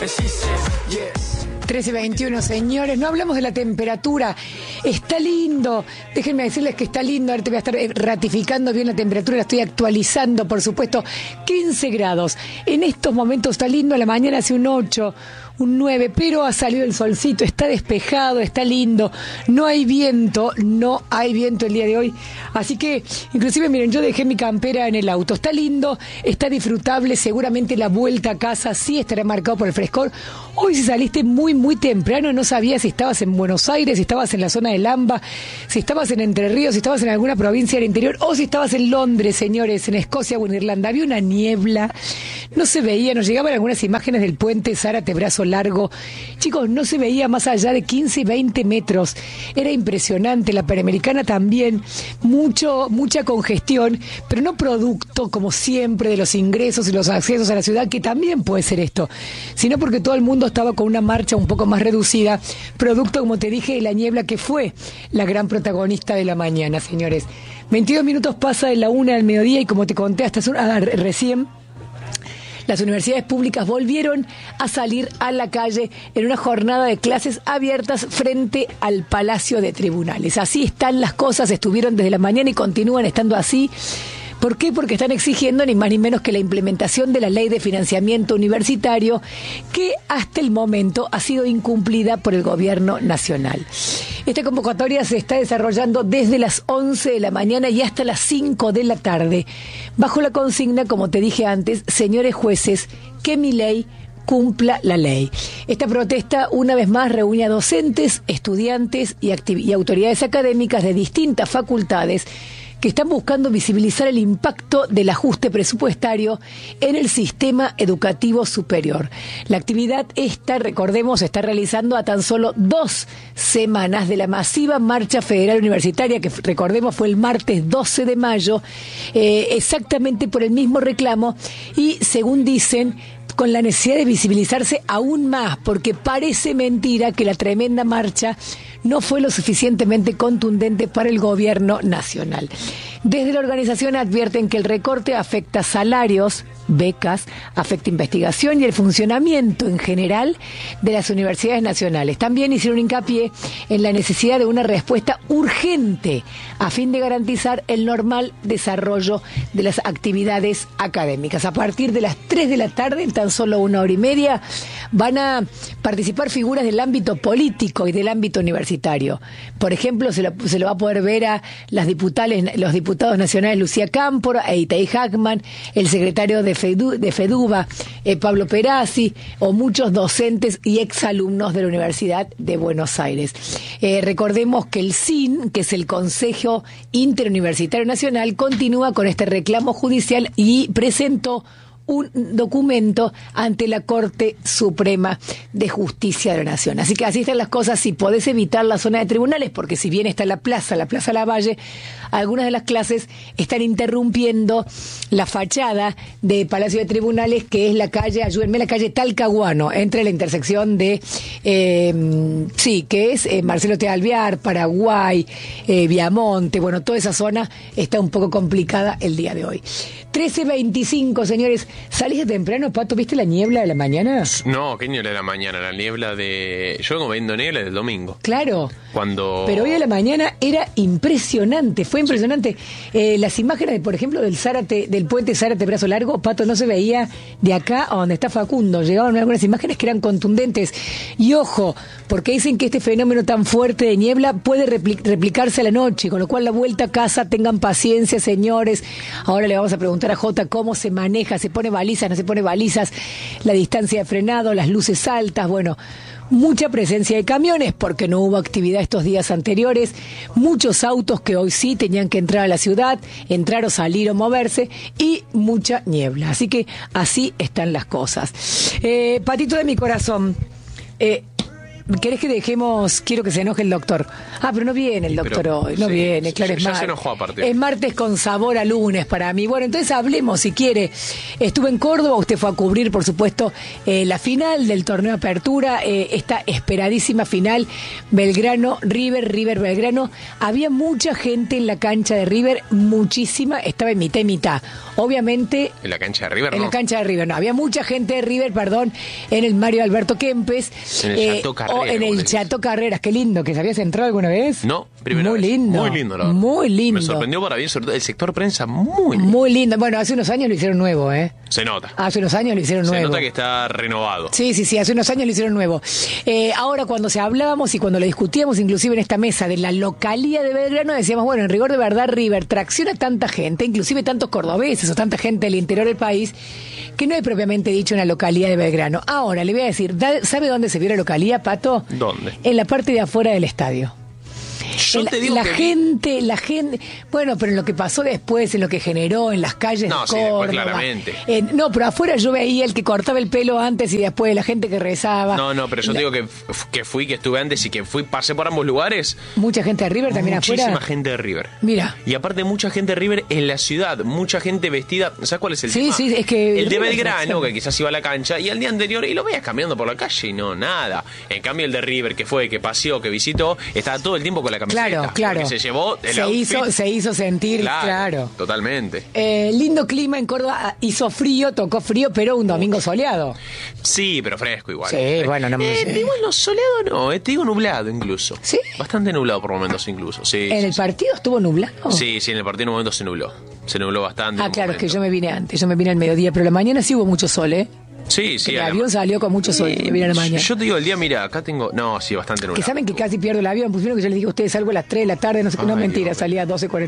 13:21, señores, no hablamos de la temperatura. Está lindo, déjenme decirles que está lindo. Ahora te voy a estar ratificando bien la temperatura, la estoy actualizando, por supuesto. 15 grados, en estos momentos está lindo. A la mañana hace un 8, un 9, pero ha salido el solcito, está despejado, está lindo, no hay viento el día de hoy, así que inclusive miren, yo dejé mi campera en el auto, está lindo, está disfrutable. Seguramente la vuelta a casa sí estará marcado por el frescor. Hoy si saliste muy temprano, no sabías si estabas en Buenos Aires, si estabas en la zona de Lamba, si estabas en Entre Ríos, si estabas en alguna provincia del interior o si estabas en Londres, señores, en Escocia o en Irlanda. Había una niebla, no se veía, nos llegaban algunas imágenes del puente Zárate Brazo Largo. Chicos, no se veía más allá de 15, 20 metros. Era impresionante. La Panamericana también, mucha congestión, pero no producto, como siempre, de los ingresos y los accesos a la ciudad, que también puede ser esto, sino porque todo el mundo estaba con una marcha un poco más reducida, producto, como te dije, de la niebla, que fue la gran protagonista de la mañana, señores. 22 minutos pasa de la 1 del mediodía y, como te conté hasta recién, las universidades públicas volvieron a salir a la calle en una jornada de clases abiertas frente al Palacio de Tribunales. Así están las cosas, estuvieron desde la mañana y continúan estando así. ¿Por qué? Porque están exigiendo ni más ni menos que la implementación de la Ley de Financiamiento Universitario, que hasta el momento ha sido incumplida por el Gobierno Nacional. Esta convocatoria se está desarrollando desde las 11 de la mañana y hasta las 5 de la tarde, bajo la consigna, como te dije antes, señores jueces, que mi ley cumpla la ley. Esta protesta, una vez más, reúne a docentes, estudiantes y autoridades académicas de distintas facultades que están buscando visibilizar el impacto del ajuste presupuestario en el sistema educativo superior. La actividad esta, recordemos, se está realizando a tan solo 2 semanas de la masiva marcha federal universitaria, que recordemos fue el martes 12 de mayo, exactamente por el mismo reclamo y, según dicen, con la necesidad de visibilizarse aún más, porque parece mentira que la tremenda marcha no fue lo suficientemente contundente para el Gobierno Nacional. Desde la organización advierten que el recorte afecta salarios, becas, afecta investigación y el funcionamiento en general de las universidades nacionales. También hicieron hincapié en la necesidad de una respuesta urgente a fin de garantizar el normal desarrollo de las actividades académicas. A partir de las 3 de la tarde, en tan solo 1 hora y media, van a participar figuras del ámbito político y del ámbito universitario. Por ejemplo, se lo va a poder ver a los diputados nacionales Lucía Cámpora e Itaí Hackman, el secretario de FEDUBA, Pablo Perazzi, o muchos docentes y exalumnos de la Universidad de Buenos Aires. Recordemos que el CIN, que es el Consejo Interuniversitario Nacional, continúa con este reclamo judicial y presentó un documento ante la Corte Suprema de Justicia de la Nación. Así que así están las cosas. Si podés evitar la zona de tribunales, porque si bien está la Plaza Lavalle, algunas de las clases están interrumpiendo la fachada de Palacio de Tribunales, que es la calle, ayúdenme, la calle Talcahuano, entre la intersección de, que es Marcelo T. Alvear, Paraguay, Viamonte, bueno, toda esa zona está un poco complicada el día de hoy. 13:25, señores. ¿Salís de temprano, Pato? ¿Viste la niebla de la mañana? No, ¿qué niebla de la mañana? La niebla de... Yo vengo viendo niebla del domingo. Claro. Pero hoy a la mañana era impresionante, fue impresionante. Las imágenes, por ejemplo, del puente Zárate Brazo Largo, Pato, no se veía de acá a donde está Facundo. Llegaban algunas imágenes que eran contundentes. Y ojo, porque dicen que este fenómeno tan fuerte de niebla puede replicarse a la noche, con lo cual la vuelta a casa, tengan paciencia, señores. Ahora le vamos a preguntar a Jota cómo se maneja, se pone balizas, no se pone balizas, la distancia de frenado, las luces altas, bueno, mucha presencia de camiones porque no hubo actividad estos días anteriores, muchos autos que hoy sí tenían que entrar a la ciudad, entrar o salir o moverse, y mucha niebla. Así que así están las cosas. Patito de mi corazón, ¿querés que dejemos? Quiero que se enoje el doctor. Ah, pero no viene el doctor hoy, no viene, claro, es ya martes. se enojó aparte. Es martes con sabor a lunes para mí. Bueno, entonces hablemos, si quiere. Estuve en Córdoba, usted fue a cubrir, por supuesto, la final del torneo Apertura, esta esperadísima final, Belgrano-River, Belgrano. Había mucha gente en la cancha de River, muchísima, estaba en mitad y mitad. Obviamente... ¿En la cancha de River, En no? la cancha de River, no. Había mucha gente de River, perdón, en el Mario Alberto Kempes. En el Chateau Carreras. O en el Chateau Carreras, qué lindo, que se habías entrado alguna vez. No, primera muy vez. Lindo. Muy lindo, la verdad. Muy lindo. Me sorprendió para bien, sobre todo el sector prensa, muy lindo. Muy lindo. Bueno, hace unos años lo hicieron nuevo, ¿eh? Se nota. Hace unos años lo hicieron nuevo. Se nota que está renovado. Sí, hace unos años lo hicieron nuevo. Ahora, cuando se hablábamos y cuando lo discutíamos, inclusive en esta mesa de la localía de Belgrano, decíamos, bueno, en rigor de verdad, River tracciona tanta gente, inclusive tantos cordobeses o tanta gente del interior del país, que no hay propiamente dicho una localía de Belgrano. Ahora, le voy a decir, ¿sabe dónde se vio la localía, Pato? ¿Dónde? En la parte de afuera del estadio. Yo te digo la que gente, bueno, pero en lo que pasó después, en lo que generó en las calles No, de sí, después Córdoba. claramente. No, pero afuera yo veía el que cortaba el pelo antes y después, la gente que rezaba. No, pero yo te digo que estuve antes y que pasé por ambos lugares. Mucha gente de River también Muchísima afuera. gente de River. Mira. Y aparte mucha gente de River en la ciudad, mucha gente vestida. ¿Sabes cuál es el tema? Sí, es que el de River Belgrano, es que quizás iba a la cancha, y al día anterior, y lo veías caminando por la calle y no, nada. En cambio el de River, que fue, que paseó, que visitó, estaba todo el tiempo con la camiseta. Claro. Porque se llevó el outfit. Se hizo sentir, claro. Totalmente. Lindo clima en Córdoba, hizo frío, tocó frío, pero un domingo soleado. Sí, pero fresco igual. Sí, bueno, no me igual no, soleado no, te digo nublado incluso. ¿Sí? Bastante nublado por momentos incluso, sí. ¿En el partido estuvo nublado? Sí, en el partido en un momento se nubló. Se nubló bastante. Ah, claro, es que yo me vine antes, yo me vine al mediodía, pero la mañana sí hubo mucho sol, ¿eh? Sí. El avión salió con mucho sol, me vine a la mañana. Yo te digo, el día, mira, acá tengo... No, sí, bastante nublado. Que saben que casi pierdo el avión, pues primero que yo les dije a ustedes salgo a las 3 de la tarde, no sé qué, no, Ay, mentira, Dios. salía a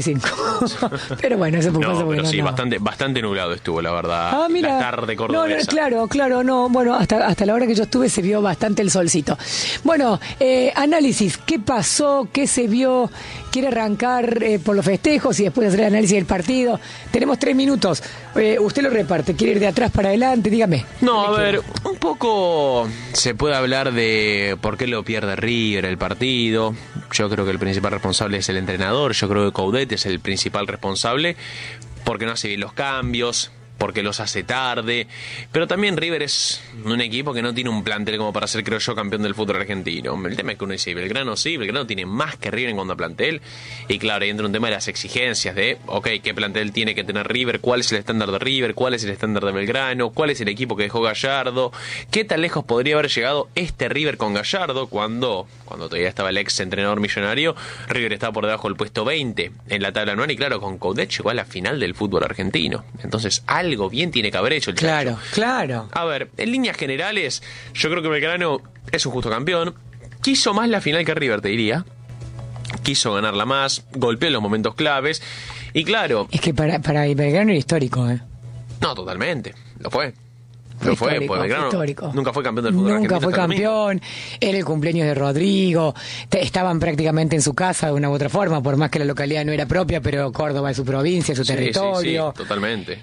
12:45. Pero bueno, eso fue No, porque pero sí, no. bastante nublado estuvo, la verdad. Ah, mira. La tarde cordobesa. Claro, no. Bueno, hasta la hora que yo estuve se vio bastante el solcito. Bueno, análisis, ¿qué pasó? ¿Qué se vio? ¿Quiere arrancar por los festejos y después hacer el análisis del partido? Tenemos 3 minutos. Usted lo reparte. ¿Quiere ir de atrás para adelante? Dígame. No, a ver, un poco se puede hablar de por qué lo pierde River el partido. Yo creo que el principal responsable es el entrenador. Yo creo que Coudet es el principal responsable porque no hace bien los cambios, porque los hace tarde, pero también River es un equipo que no tiene un plantel como para ser, creo yo, campeón del fútbol argentino. El tema es que uno dice, Belgrano tiene más que River en cuanto a plantel, y claro, ahí entra un tema de las exigencias de, ¿qué plantel tiene que tener River? ¿Cuál es el estándar de River? ¿Cuál es el estándar de Belgrano? ¿Cuál es el equipo que dejó Gallardo? ¿Qué tan lejos podría haber llegado este River con Gallardo cuando todavía estaba el ex entrenador millonario? River estaba por debajo del puesto 20 en la tabla anual, y claro, con Coudet llegó a la final del fútbol argentino. Entonces, algo bien tiene que haber hecho el chacho. Claro. A ver, en líneas generales, yo creo que Belgrano es un justo campeón. Quiso más la final que River, te diría. Quiso ganarla más, golpeó en los momentos claves. Y claro... Es que para Belgrano era histórico, ¿eh? No, totalmente. Lo fue. Pues Belgrano histórico. Nunca fue campeón del fútbol argentino. Nunca fue campeón. Era el cumpleaños de Rodrigo. Estaban prácticamente en su casa de una u otra forma, por más que la localidad no era propia, pero Córdoba es su provincia, su territorio. Sí, totalmente.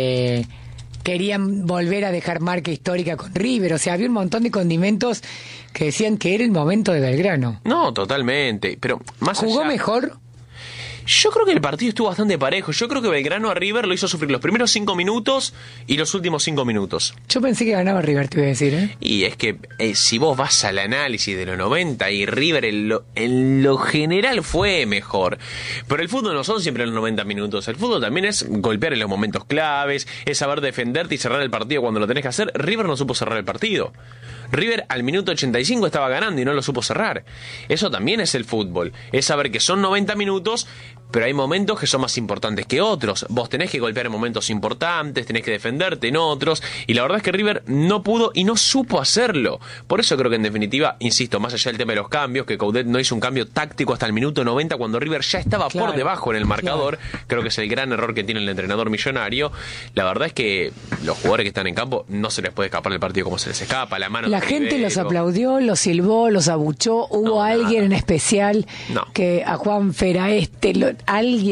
Querían volver a dejar marca histórica con River. O sea, había un montón de condimentos que decían que era el momento de Belgrano. No, totalmente. Pero más ¿Jugó allá... mejor? Yo creo que el partido estuvo bastante parejo. Yo creo que Belgrano a River lo hizo sufrir los primeros 5 minutos y los últimos 5 minutos. Yo pensé que ganaba River, te voy a decir, ¿eh? Y es que si vos vas al análisis de los 90 y River en lo general fue mejor. Pero el fútbol no son siempre los 90 minutos. El fútbol también es golpear en los momentos claves, es saber defenderte y cerrar el partido cuando lo tenés que hacer. River no supo cerrar el partido. River al minuto 85 estaba ganando y no lo supo cerrar. Eso también es el fútbol. Es saber que son 90 minutos, pero hay momentos que son más importantes que otros. Vos tenés que golpear en momentos importantes, tenés que defenderte en otros, y la verdad es que River no pudo y no supo hacerlo. Por eso creo que en definitiva, insisto, más allá del tema de los cambios, que Coudet no hizo un cambio táctico hasta el minuto 90 cuando River ya estaba por debajo en el marcador. Creo que es el gran error que tiene el entrenador millonario. La verdad es que los jugadores que están en campo no se les puede escapar el partido como se les escapa. La gente los aplaudió, los silbó, los abuchó. ¿Hubo alguien en especial que a Juan Feraeste, alguien?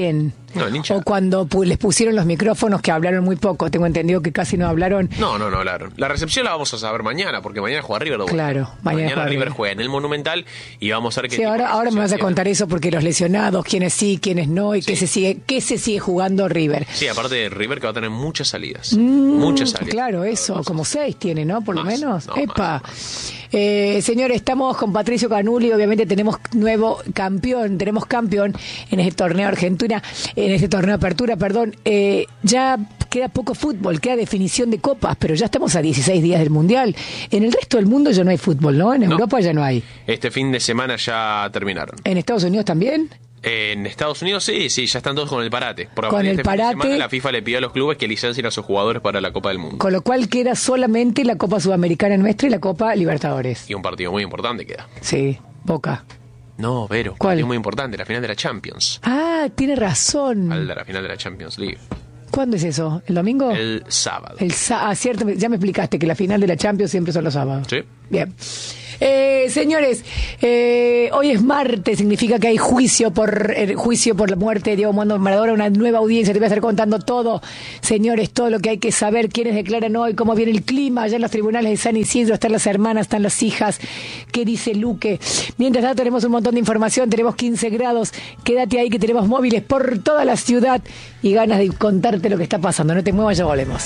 No, ni hinchada. O cuando les pusieron los micrófonos, que hablaron muy poco, tengo entendido que casi no hablaron. No hablaron. La recepción la vamos a saber mañana, porque mañana juega River de vuelta. Claro, mañana juega River juega en el Monumental y vamos a ver qué. Sí, ahora me vas a contar eso, porque los lesionados, quiénes sí, quiénes no, y qué se sigue jugando River. Sí, aparte de River, que va a tener muchas salidas. Muchas salidas. Claro, eso, como 6 tiene, ¿no? Por lo menos. No, ¡Epa! Señores, estamos con Patricio Canuli, obviamente tenemos tenemos campeón en este torneo Argentina, en este torneo Apertura, perdón. Ya queda poco fútbol, queda definición de copas, pero ya estamos a 16 días del Mundial. En el resto del mundo ya no hay fútbol, ¿no? En Europa ya no hay. Este fin de semana ya terminaron. ¿En Estados Unidos también? En Estados Unidos sí, ya están todos con el parate. Porque con el parate, fin de semana, la FIFA le pidió a los clubes que licencien a sus jugadores para la Copa del Mundo. Con lo cual queda solamente la Copa Sudamericana nuestra y la Copa Libertadores. Y un partido muy importante queda. Sí, Boca. No, Vero, ¿Cuál? partido muy importante, la final de la Champions. Ah, tiene razón. La final de la Champions League. ¿Cuándo es eso? ¿El domingo? El sábado. Cierto, ya me explicaste que la final de la Champions siempre son los sábados. Sí. Bien. Señores, hoy es martes, significa que hay juicio por la muerte de Diego Armando Maradona, una nueva audiencia, te voy a estar contando todo, señores, todo lo que hay que saber, quiénes declaran hoy, cómo viene el clima, allá en los tribunales de San Isidro, están las hermanas, están las hijas, qué dice Luque. Mientras tanto tenemos un montón de información, tenemos 15 grados, quédate ahí que tenemos móviles por toda la ciudad y ganas de contarte lo que está pasando, no te muevas, ya volvemos.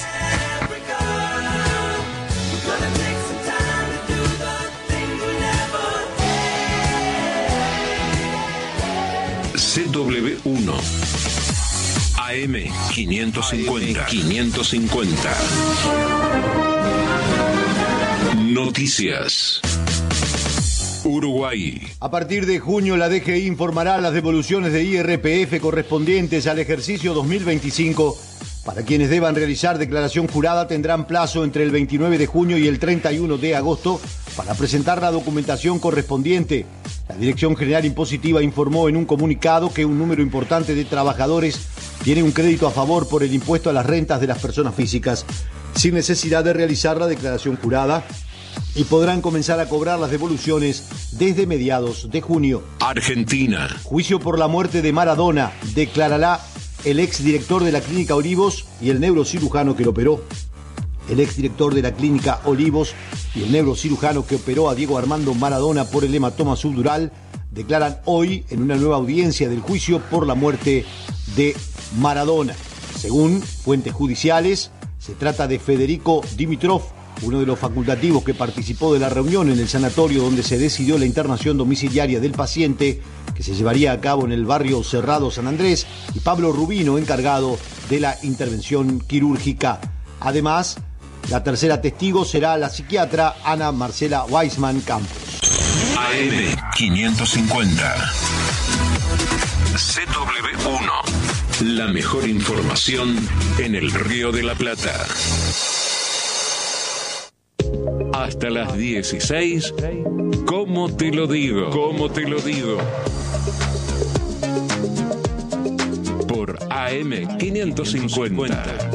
CW1 AM 550 Noticias. Uruguay. A partir de junio, la DGI informará las devoluciones de IRPF correspondientes al ejercicio 2025. Para quienes deban realizar declaración jurada, tendrán plazo entre el 29 de junio y el 31 de agosto para presentar la documentación correspondiente. La Dirección General Impositiva informó en un comunicado que un número importante de trabajadores tiene un crédito a favor por el impuesto a las rentas de las personas físicas, sin necesidad de realizar la declaración jurada, y podrán comenzar a cobrar las devoluciones desde mediados de junio. Argentina. Juicio por la muerte de Maradona, declarará el exdirector de la Clínica Olivos y el neurocirujano que lo operó. El exdirector de la Clínica Olivos y el neurocirujano que operó a Diego Armando Maradona por el hematoma subdural declaran hoy en una nueva audiencia del juicio por la muerte de Maradona. Según fuentes judiciales, se trata de Federico Dimitrov, uno de los facultativos que participó de la reunión en el sanatorio donde se decidió la internación domiciliaria del paciente, que se llevaría a cabo en el barrio Cerrado San Andrés, y Pablo Rubino, encargado de la intervención quirúrgica. Además, la tercera testigo será la psiquiatra Ana Marcela Weisman Campos. AM 550 CW1. La mejor información en el Río de la Plata. Hasta las 16. ¿Cómo te lo digo? ¿Cómo te lo digo? Por AM 550.